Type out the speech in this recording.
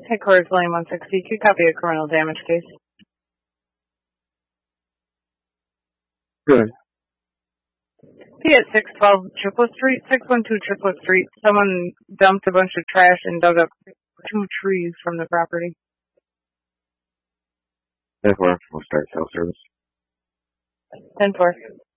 Headquarters Lane 160. Could copy a criminal damage case. Good. P at 612 Triplet Street, 612 Triplet Street. Someone dumped a bunch of trash and dug up 2 trees from the property. Therefore, we'll start cell service. 10-4.